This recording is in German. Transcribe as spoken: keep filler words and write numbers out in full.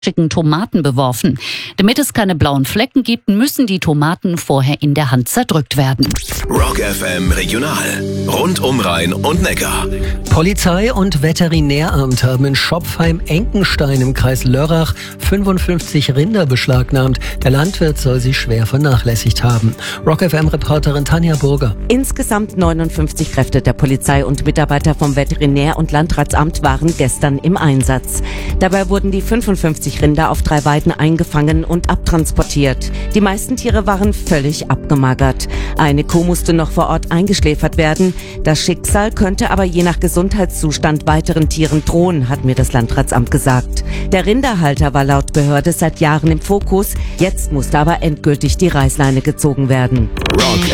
Tomaten beworfen. Damit es keine blauen Flecken gibt, müssen die Tomaten vorher in der Hand zerdrückt werden. Rock F M Regional. Rund um Rhein und Neckar. Polizei und Veterinäramt haben in Schopfheim-Enkenstein im Kreis Lörrach fünfundfünfzig Rinder beschlagnahmt. Der Landwirt soll sie schwer vernachlässigt haben. Rock F M-Reporterin Tanja Burger. Insgesamt neunundfünfzig Kräfte der Polizei und Mitarbeiter vom Veterinär- und Landratsamt waren gestern im Einsatz. Dabei wurden die fünfundfünfzig Rinder auf drei Weiden eingefangen und abtransportiert. Die meisten Tiere waren völlig abgemagert. Eine Kuh musste noch vor Ort eingeschläfert werden. Das Schicksal könnte aber je nach Gesundheitszustand weiteren Tieren drohen, hat mir das Landratsamt gesagt. Der Rinderhalter war laut Behörde seit Jahren im Fokus. Jetzt musste aber endgültig die Reißleine gezogen werden. Rock